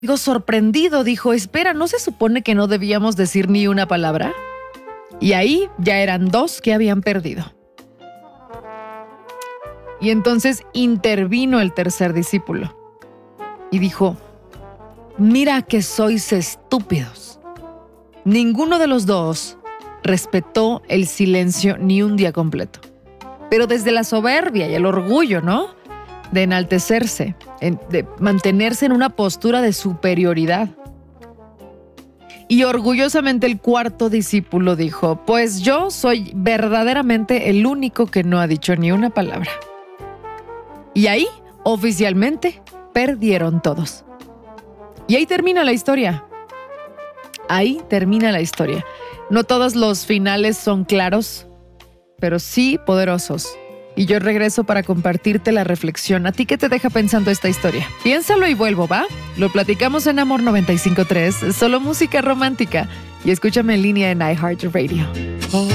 Digo, sorprendido, dijo, espera, ¿no se supone que no debíamos decir ni una palabra? Y ahí ya eran 2 que habían perdido. Y entonces intervino el tercer discípulo y dijo, mira que sois estúpidos. Ninguno de los 2 respetó el silencio ni un día completo. Pero desde la soberbia y el orgullo, ¿no? De enaltecerse, de mantenerse en una postura de superioridad. Y orgullosamente el cuarto discípulo dijo, pues yo soy verdaderamente el único que no ha dicho ni una palabra. Y ahí, oficialmente, perdieron todos. Y ahí termina la historia. Ahí termina la historia. No todos los finales son claros, pero sí poderosos. Y yo regreso para compartirte la reflexión. ¿A ti qué te deja pensando esta historia? Piénsalo y vuelvo, ¿va? Lo platicamos en Amor 95.3, solo música romántica. Y escúchame en línea en iHeartRadio.